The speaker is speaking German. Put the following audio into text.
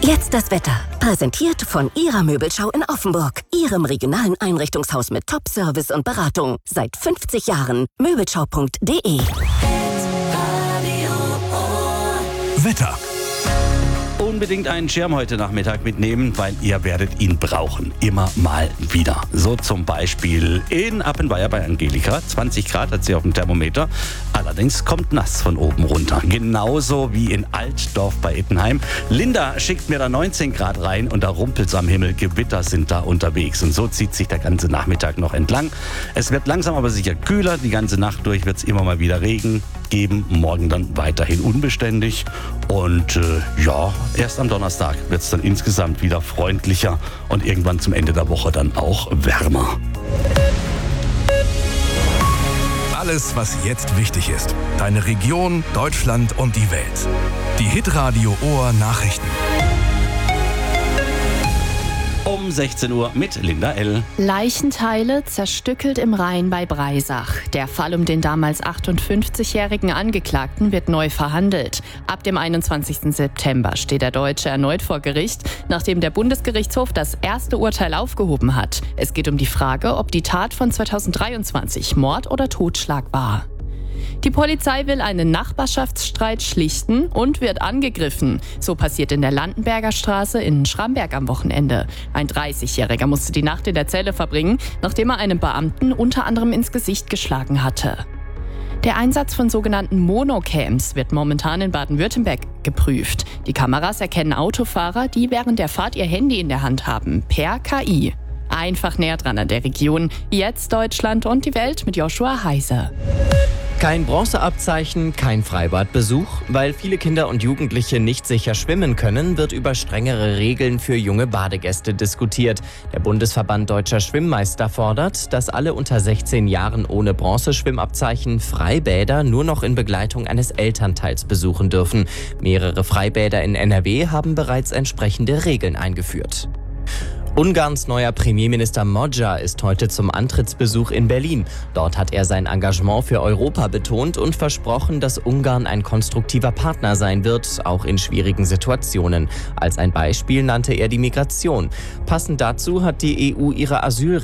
Jetzt das Wetter. Präsentiert von Ihrer Möbelschau in Offenburg. Ihrem regionalen Einrichtungshaus mit Top-Service und Beratung. Seit 50 Jahren. Möbelschau.de. Wetter. Unbedingt einen Schirm heute Nachmittag mitnehmen, weil ihr werdet ihn brauchen. Immer mal wieder. So zum Beispiel in Appenweier bei Angelika. 20 Grad hat sie auf dem Thermometer. Allerdings kommt nass von oben runter. Genauso wie in Altdorf bei Ettenheim. Linda schickt mir da 19 Grad rein und da rumpelt's am Himmel. Gewitter sind da unterwegs. Und so zieht sich der ganze Nachmittag noch entlang. Es wird langsam aber sicher kühler. Die ganze Nacht durch wird es immer mal wieder Regen geben. Morgen dann weiterhin unbeständig. Und erst am Donnerstag wird es dann insgesamt wieder freundlicher und irgendwann zum Ende der Woche dann auch wärmer. Alles, was jetzt wichtig ist. Deine Region, Deutschland und die Welt. Die Hitradio Ohr Nachrichten. Um 16 Uhr mit Linda L. Leichenteile zerstückelt im Rhein bei Breisach. Der Fall um den damals 58-jährigen Angeklagten wird neu verhandelt. Ab dem 21. September steht der Deutsche erneut vor Gericht, nachdem der Bundesgerichtshof das erste Urteil aufgehoben hat. Es geht um die Frage, ob die Tat von 2023 Mord oder Totschlag war. Die Polizei will einen Nachbarschaftsstreit schlichten und wird angegriffen. So passiert in der Landenberger Straße in Schramberg am Wochenende. Ein 30-Jähriger musste die Nacht in der Zelle verbringen, nachdem er einen Beamten unter anderem ins Gesicht geschlagen hatte. Der Einsatz von sogenannten Monocams wird momentan in Baden-Württemberg geprüft. Die Kameras erkennen Autofahrer, die während der Fahrt ihr Handy in der Hand haben, per KI. Einfach näher dran an der Region. Jetzt Deutschland und die Welt mit Joshua Heise. Kein Bronzeabzeichen, kein Freibadbesuch. Weil viele Kinder und Jugendliche nicht sicher schwimmen können, wird über strengere Regeln für junge Badegäste diskutiert. Der Bundesverband Deutscher Schwimmmeister fordert, dass alle unter 16 Jahren ohne Bronzeschwimmabzeichen Freibäder nur noch in Begleitung eines Elternteils besuchen dürfen. Mehrere Freibäder in NRW haben bereits entsprechende Regeln eingeführt. Ungarns neuer Premierminister Magyar ist heute zum Antrittsbesuch in Berlin. Dort hat er sein Engagement für Europa betont und versprochen, dass Ungarn ein konstruktiver Partner sein wird, auch in schwierigen Situationen. Als ein Beispiel nannte er die Migration. Passend dazu hat die EU ihre